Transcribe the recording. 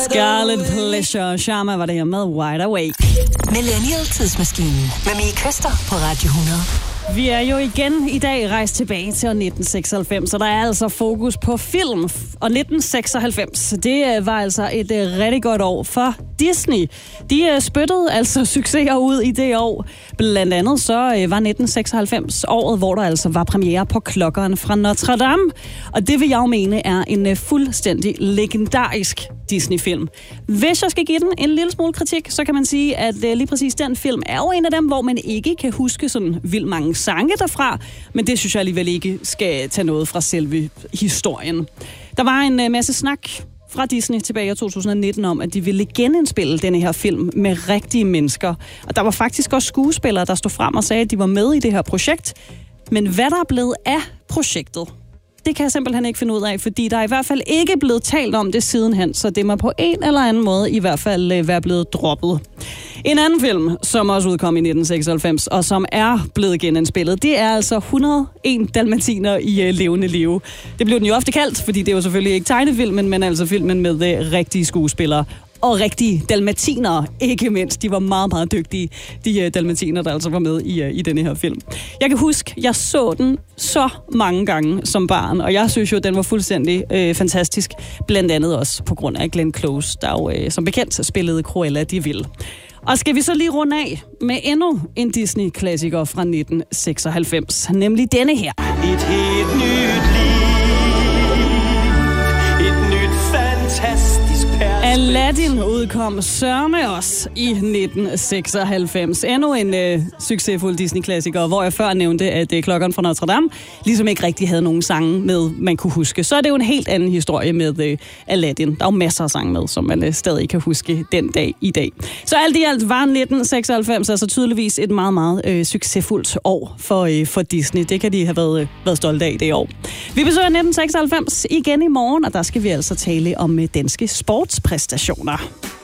Scarlet Pleasure. Sharma var det her med Wide Awake. Millennial-tidsmaskinen med Mie Køster på Radio 100. Vi er jo igen i dag rejst tilbage til 1996, så der er altså fokus på film. Og 1996, det var altså et rigtig godt år for Disney. De spyttede altså succeser ud i det år. Blandt andet så var 1996 året, hvor der altså var premiere på Klokkeren fra Notre Dame. Og det vil jeg jo mene er en fuldstændig legendarisk Disney-film. Hvis jeg skal give den en lille smule kritik, så kan man sige, at lige præcis den film er jo en af dem, hvor man ikke kan huske sådan vildt mange sange derfra, men det synes jeg alligevel ikke skal tage noget fra selve historien. Der var en masse snak fra Disney tilbage i 2019 om, at de ville genindspille denne her film med rigtige mennesker. Og der var faktisk også skuespillere, der stod frem og sagde, at de var med i det her projekt. Men hvad der er blevet af projektet, det kan jeg simpelthen ikke finde ud af, fordi der er i hvert fald ikke blevet talt om det sidenhen, så det må på en eller anden måde i hvert fald være blevet droppet. En anden film, som også udkom i 1996, og som er blevet genindspillet, det er altså 101 dalmatiner i levende live. Det blev den jo ofte kaldt, fordi det er jo selvfølgelig ikke tegnefilmen, men altså filmen med rigtige skuespillere. Og rigtige dalmatinere, ikke mindst. De var meget, meget dygtige, de dalmatiner, der altså var med i denne her film. Jeg kan huske, jeg så den så mange gange som barn, og jeg synes jo, den var fuldstændig fantastisk. Blandt andet også på grund af Glenn Close, der jo som bekendt spillede Cruella de Vil. Og skal vi så lige runde af med endnu en Disney-klassiker fra 1996, nemlig denne her. Et helt nyt liv, et nyt fantastisk perspektiv. Aladdin udkom sørme også i 1996. Endnu en succesfuld Disney-klassiker, hvor jeg før nævnte, at Klokkeren fra Notre Dame ligesom ikke rigtig havde nogen sange med, man kunne huske. Så er det jo en helt anden historie med Aladdin. Der er jo masser af sange med, som man stadig kan huske den dag i dag. Så alt i alt var 1996 altså tydeligvis et meget, meget succesfuldt år for Disney. Det kan de have været stolte af det år. Vi besøger 1996 igen i morgen, og der skal vi altså tale om danske sportspræstationer.